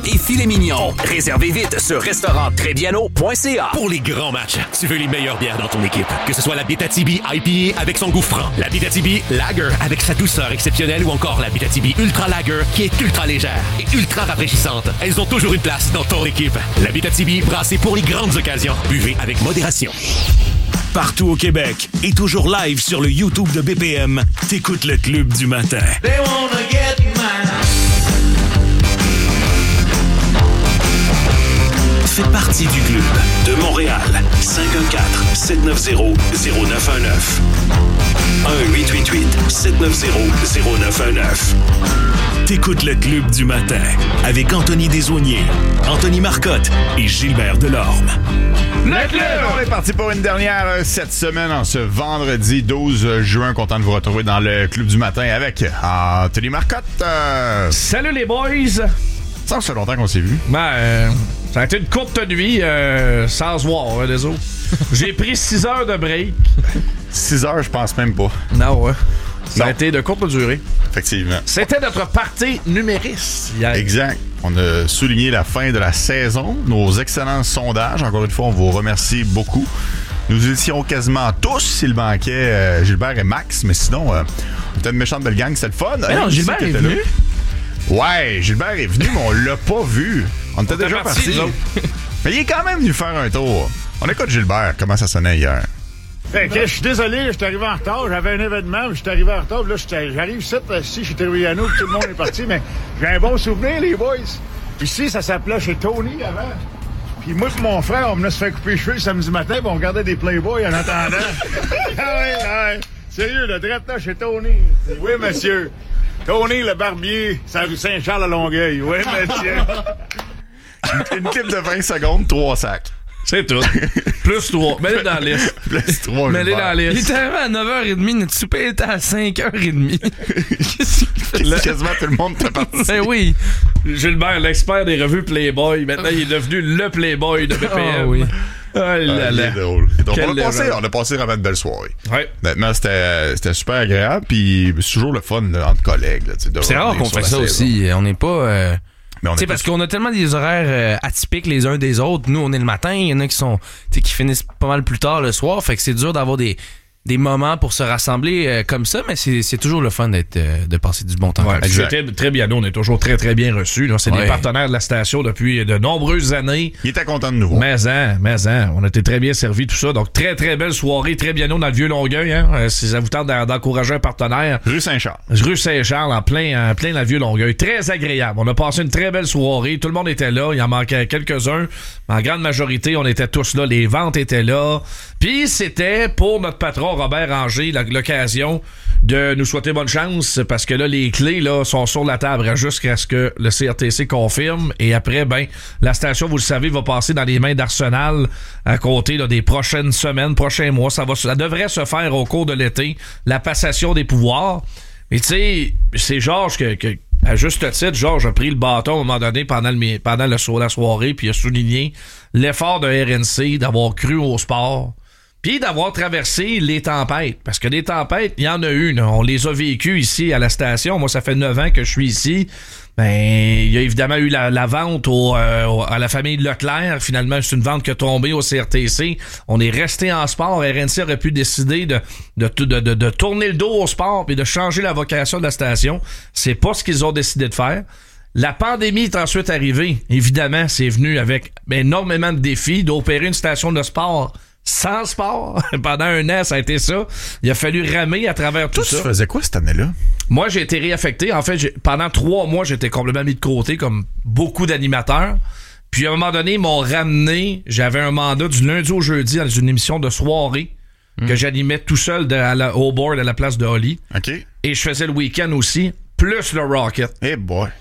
et filet mignon. Réservez vite sur restauranttrèsbieno.ca. Pour les grands matchs, tu veux les meilleures bières dans ton équipe. Que ce soit la Abitibi IPA avec son goût franc, la Abitibi Lager avec sa douceur exceptionnelle ou encore la Abitibi Ultra Lager qui est ultra légère et ultra rafraîchissante. Elles ont toujours une place dans ton équipe. La Abitibi brassée pour les grandes occasions. Buvez avec modération. Partout au Québec et toujours live sur le YouTube de BPM, t'écoutes le Club du matin. They wanna get mine. Fais partie du club de Montréal. 514-790-0919. 1-888-790-0919. T'écoutes le Club du matin avec Anthony Desaulniers, Anthony Marcotte et Gilbert Delorme. Le club! On est parti pour une dernière cette semaine, en ce vendredi 12 juin. Content de vous retrouver dans le Club du matin avec Anthony Marcotte. Salut les boys! Ça fait longtemps qu'on s'est vu. Ça a été une courte nuit sans se voir, les autres. J'ai pris 6 heures de break. 6 heures, je pense même pas. Non, ouais. Ça a Non. été de courte durée. Effectivement. C'était notre party numériste hier. Exact. On a souligné la fin de la saison, nos excellents sondages. Encore une fois, on vous remercie beaucoup. Nous étions quasiment tous, s'il manquait Gilbert et Max, mais sinon, on était une méchante belle gang, c'était le fun. Mais non, Gilbert est venu. Ouais, Gilbert est venu, mais on l'a pas vu. On était déjà partis, partis. nous autres. Mais il est quand même venu faire un tour. On écoute Gilbert, comment ça sonnait hier. Je suis désolé, je suis arrivé en retard. J'avais un événement, je suis arrivé en retard. Là, j'arrive ici, chez Terriano, tout le monde est parti. Mais j'ai un bon souvenir, les boys. Ici, ça s'appelait chez Tony avant. Puis moi et mon frère, on venait se faire couper les cheveux le samedi matin, puis on regardait des Playboys en attendant. Ah ouais. Sérieux, le direct là chez Tony. Oui, monsieur. Tony, le barbier, c'est rue Saint-Charles à Longueuil. Oui, monsieur. Une clip de 20 secondes, 3 sacs. C'est tout. Plus 3. Mets-les dans la liste. Plus 3, Mets-les dans la Il liste. est arrivé à 9h30, notre souper était à 5h30. Quasiment tout le monde était parti. Ben oui. Gilbert, l'expert des revues Playboy. Maintenant, il est devenu le Playboy de BPM. Ah oui. Ah là Il là. est drôle. Donc, Quelle on a passé vraiment de belles soirées. Ouais. Honnêtement, c'était super agréable, puis c'est toujours le fun là, entre collègues. Là, C'est rare qu'on fait ça aussi. On n'est pas... Mais on Tu sais, parce qu'on a tellement des horaires atypiques les uns des autres. Nous, on est le matin. Il y en a qui finissent pas mal plus tard le soir. Fait que c'est dur d'avoir des moments pour se rassembler comme ça, mais c'est toujours le fun de passer du bon temps. Ouais, Exact. c'était très bien. Nous, on est toujours très, très bien reçus. Là. C'est des partenaires de la station depuis de nombreuses années. Il était content de nous voir. Mais on a été très bien servis, tout ça. Donc, très, très belle soirée. Très bien, nous, dans le Vieux-Longueuil. Hein. Si ça vous tente d'encourager un partenaire. Rue Saint-Charles. Rue Saint-Charles, en plein dans le Vieux-Longueuil. Très agréable. On a passé une très belle soirée. Tout le monde était là. Il en manquait quelques-uns. En grande majorité, on était tous là. Les ventes étaient là. Puis, c'était pour notre patron, Robert Ranger, l'occasion de nous souhaiter bonne chance parce que là, les clés là, sont sur la table jusqu'à ce que le CRTC confirme. Et après, la station, vous le savez, va passer dans les mains d'Arsenal à compter là, des prochaines semaines, prochains mois. Ça devrait se faire au cours de l'été, la passation des pouvoirs. Mais tu sais, c'est Georges que à juste titre, Georges a pris le bâton à un moment donné pendant la soirée, puis il a souligné l'effort de RNC d'avoir cru au sport. Puis d'avoir traversé les tempêtes. Parce que des tempêtes, il y en a eu. Là. On les a vécues ici à la station. Moi, ça fait 9 ans que je suis ici. Il y a évidemment eu la vente à la famille Leclerc. Finalement, c'est une vente qui a tombé au CRTC. On est resté en sport. RNC aurait pu décider de tourner le dos au sport et de changer la vocation de la station. C'est pas ce qu'ils ont décidé de faire. La pandémie est ensuite arrivée. Évidemment, c'est venu avec énormément de défis d'opérer une station de sport sans sport. Pendant 1 an, ça a été ça. Il a fallu ramer à travers tout ça. Tu faisais quoi cette année-là? Moi, j'ai été réaffecté. En fait, pendant 3 mois, j'étais complètement mis de côté, comme beaucoup d'animateurs. Puis, à un moment donné, ils m'ont ramené. J'avais un mandat du lundi au jeudi dans une émission de soirée que j'animais tout seul au board à la place de Holly. OK. Et je faisais le week-end aussi, plus le Rocket. Eh boy.